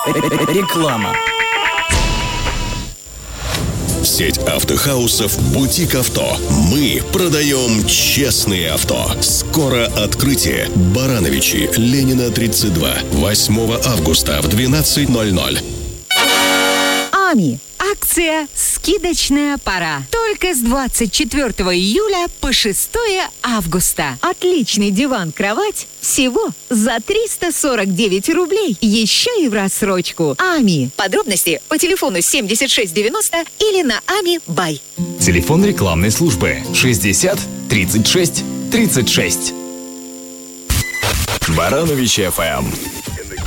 Реклама. Сеть автохаусов «Бутик Авто». Мы продаем честные авто. Скоро открытие. Барановичи, Ленина, 32. 8 августа в 12:00. АМИ. Акция «Скидочная пора». Только с 24 июля по 6 августа. Отличный диван-кровать всего за 349 рублей. Еще и в рассрочку. АМИ. Подробности по телефону 7690 или на АМИ Бай. Телефон рекламной службы 60 36 36. Барановичи ФМ.